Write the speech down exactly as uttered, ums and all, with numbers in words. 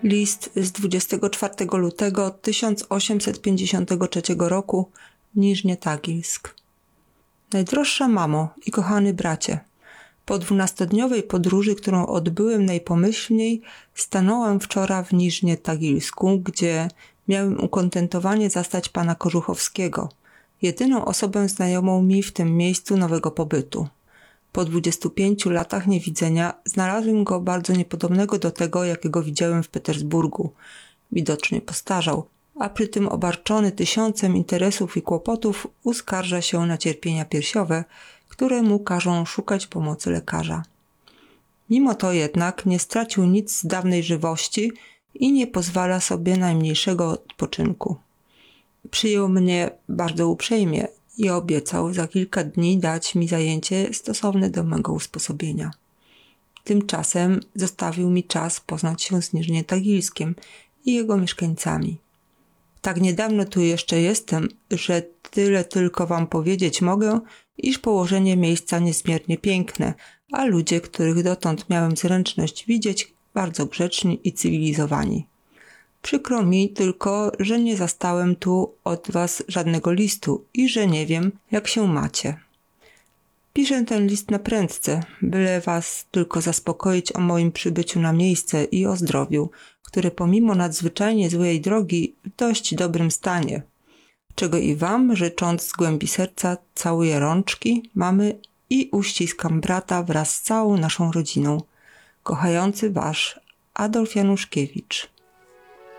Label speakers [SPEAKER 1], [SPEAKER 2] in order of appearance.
[SPEAKER 1] List z dwudziestego czwartego lutego tysiąc osiemset pięćdziesiątego trzeciego roku, Niżnie Tagilsk. Najdroższa mamo i kochany bracie, po dwunastodniowej podróży, którą odbyłem najpomyślniej, stanąłem wczoraj w Niżnie Tagilsku, gdzie miałem ukontentowanie zastać pana Korzuchowskiego, jedyną osobę znajomą mi w tym miejscu nowego pobytu. Po dwudziestu pięciu latach niewidzenia znalazłem go bardzo niepodobnego do tego, jakiego widziałem w Petersburgu. Widocznie postarzał, a przy tym obarczony tysiącem interesów i kłopotów uskarża się na cierpienia piersiowe, które mu każą szukać pomocy lekarza. Mimo to jednak nie stracił nic z dawnej żywości i nie pozwala sobie najmniejszego odpoczynku. Przyjął mnie bardzo uprzejmie i obiecał za kilka dni dać mi zajęcie stosowne do mego usposobienia. Tymczasem zostawił mi czas poznać się z Niżnie Tagilskiem i jego mieszkańcami. Tak niedawno tu jeszcze jestem, że tyle tylko wam powiedzieć mogę, iż położenie miejsca niezmiernie piękne, a ludzie, których dotąd miałem zręczność widzieć, bardzo grzeczni i cywilizowani. Przykro mi tylko, że nie zastałem tu od was żadnego listu i że nie wiem, jak się macie. Piszę ten list na prędce, byle was tylko zaspokoić o moim przybyciu na miejsce i o zdrowiu, które pomimo nadzwyczajnie złej drogi w dość dobrym stanie, czego i wam, życząc z głębi serca, całuję rączki, mamy i uściskam brata wraz z całą naszą rodziną. Kochający wasz Adolf Januszkiewicz.